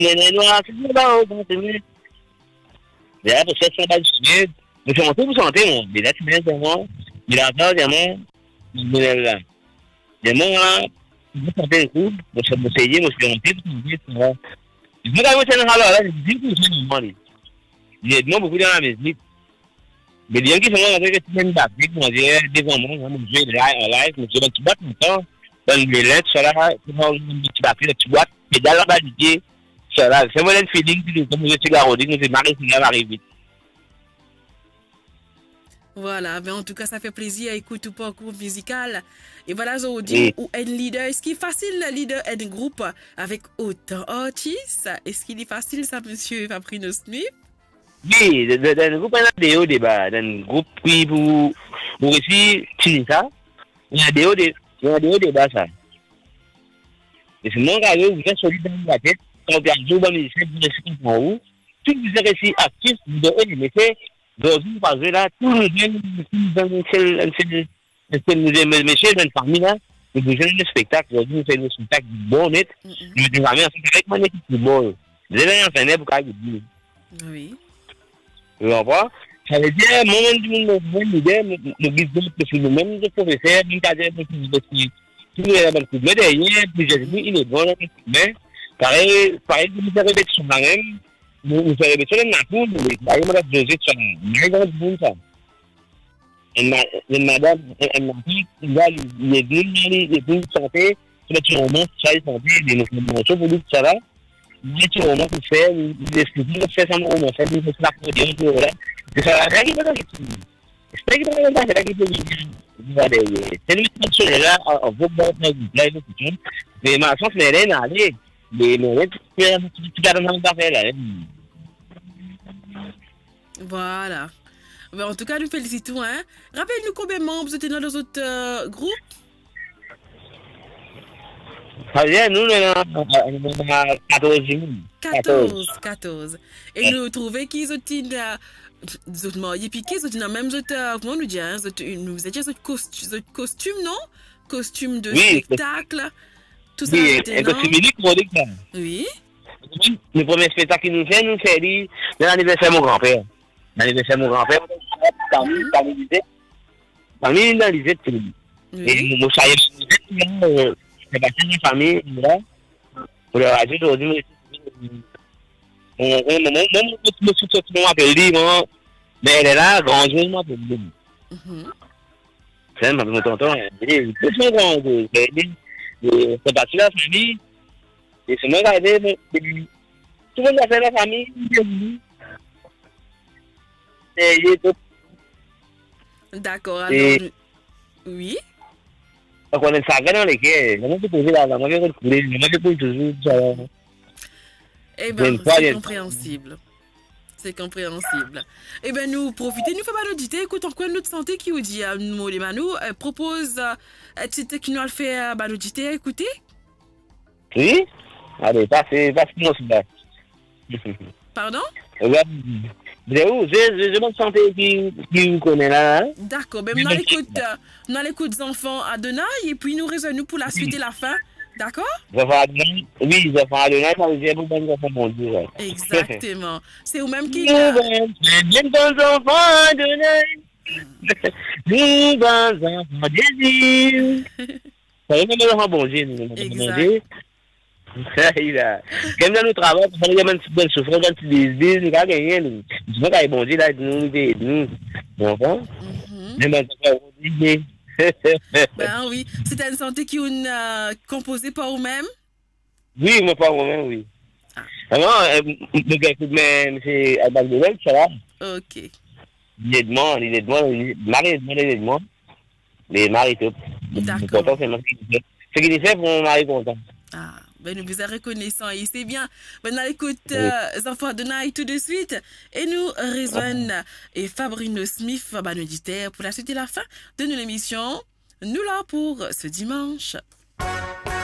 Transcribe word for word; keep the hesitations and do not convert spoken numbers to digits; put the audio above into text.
Les noirs, c'est là, on continue. Là, pour cette semaine, nous sommes tous santé, mon. Mais là, tu viens de moi. Il a encore des mots. Il est là. Des mots, là. Vous sentez le coup. Vous savez, vous essayez, vous essayez, vous essayez, vous essayez. Je vous avais dit, alors, là, je dis que c'est normal. Il y a beaucoup dans la maison. Mais il y a qui sont rentrés que tu viens d'appeler, moi, j'ai devant moi, mon jeu de live, en live, mais je vais te battre tout le temps. Dans les lettres, ça là, tu vas tu vas faire, tu bois, mais dans la validité, ça là, c'est moi le feeling, comme je suis garodi, nous c'est marré, c'est va arriver. Voilà, mais en tout cas, ça fait plaisir à écouter tout parcours musical. Et voilà, aujourd'hui, où un leader, est-ce qu'il est facile, le leader, un groupe avec autant d'artistes? Est-ce qu'il est facile, ça, monsieur Fabrino Smith? Oui, dans le groupe, il y a des débats, dans le groupe, puis pour, pour réussir, tu ça, il y a des hauts débats, il y a des hauts débats, ça. Et c'est mon gars, vous êtes solide dans la tête, quand vous avez un jour dans le lycée, vous êtes en haut, tout vous êtes réussi actif, vous devez le faire, aujourd'hui, parce que là, tout le monde, dans le monsieur, dans la famille, là, nous faisons un spectacle, aujourd'hui, nous faisons un spectacle bon, net, nous faisons jamais un spectacle avec mon équipe de bon. Vous avez un fait pour qu'il y ait. Oui. Tu comprends? Ça veut dire, moi, du monde, mon idée, le guide de nous-mêmes, le professeur, même cadre, tout le monde, mais derrière, puis j'ai dit, il est bon, mais, pareil, pareil, nous faisons répétition quand même, nous faisons répétition dans la cour, mais, pareil, on a dosé sur un grand bout, ça. Et madame, elle m'a dit, il va, il est venu, il est venu santé, il est sur le monde, ça, il santé, il est sur le monde, ça va. Il est sur le monde, il fait, il explique, il fait ça, on fait, il fait ça, il fait ça, voilà. C'est ça, la règle, c'est pas qu'il va y avoir la règle, c'est lui qui est là, on va voir le live, mais ma chance, mais rien à aller, mais tu as dans le là. Voilà. Ben, en tout cas, nous félicitons. Hein? Rappelle-nous combien de membres vous êtes dans les autres euh, groupes? Ça veut dire, nous, on a quatorze mille. quatorze, quatorze. Et nous trouvons qu'ils ont été autres mariés, puis qu'ils ont été même autres, comment nous dire, nous étions autres costumes, non? Costumes de spectacle. Tout ça. Oui, et costume unique, on dit ça. Oui. Le premier spectacle qu'il nous fait, nous fait l'anniversaire de mon grand-père. L'anniversaire de mon grand-père, parmi les visites, parmi les visites, et nous savons, c'est passé une famille, là, pour le radio, aujourd'hui, on me soutient, on m'appelle lui, mais elle est là, grandement, on m'appelle lui. C'est mon tonton, il est tout grand, c'est parti la famille, et c'est moi qui ai dit, tout le monde a fait la famille, et il est tout. D'accord, alors, oui. Donc on est sacré dans les quais, on peut poser la main, on peut couler, on peut poser toujours ça. Eh bien, c'est compréhensible. C'est compréhensible. Eh bien, nous profitons, nous faisons l'auditer, écoute, en quoi notre santé qui vous dit, nous, les Manou, propose, tu qui nous a fait l'auditer, écoutez. Oui? Allez, passez, passez nous là. Pardon? C'est où? J'ai mon santé qui, qui vous connaît là. Hein? D'accord, ben, on écoute, on écoute des enfants à Donai et puis nous raisonnons pour la suite et la fin. D'accord? Oui, les enfants à Donai, ça veut dire pour les enfants, mon Dieu. Exactement. C'est vous-même qui. Nous bons enfants à Donai. Nous bons enfants désir. Ça veut dire les enfants, bon Dieu. Exact. Il a. Comme dans le travail, il y a un petit peu de souffrance, un petit désir, il y a gagné. Je vois qu'il y a bon Dieu là, nous, nous, enfants. Ben oui, c'est une santé qui est euh, composée par vous-même? Oui, moi par vous-même, oui. Ah non, le gars qui me c'est Albert Noël, ça va. Ok. Il est demandé, il est demandé, Marie est demandé, il est demandé. Mais Marie, tout. D'accord. Ce qu'il fait pour mon mari content. Ah. Ben, nous vous sommes reconnaissants et c'est bien. Ben, on écoute euh, les enfants de Naï tout de suite et nous rejoignons et Fabrino Smith, ben, auditeur, pour la suite et la fin de notre émission. Nous là pour ce dimanche.